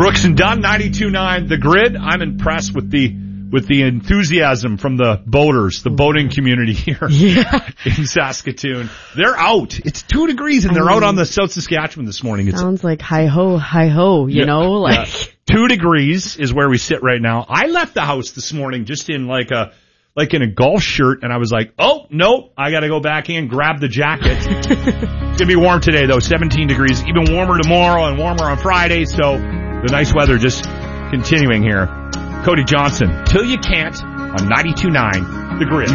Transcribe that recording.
Brooks and Dunn, 92.9 The Grid. I'm impressed with the enthusiasm from the boaters, the boating community here in Saskatoon. They're out. It's 2 degrees and they're out on the South Saskatchewan this morning. It sounds like hi-ho, you know? Like 2 degrees is where we sit right now. I left the house this morning just in like in a golf shirt, and I was like, oh, no, I got to go back in, grab the jacket. It's going to be warm today, though, 17 degrees, even warmer tomorrow and warmer on Friday, so the nice weather just continuing here. Cody Johnson, Till You Can't on 92.9 The Grid.